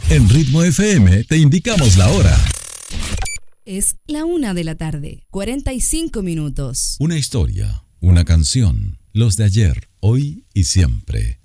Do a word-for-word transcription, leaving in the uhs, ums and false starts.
En Ritmo F M te indicamos la hora. Es la una de la tarde, cuarenta y cinco minutos. Una historia, una canción, los de ayer, hoy y siempre.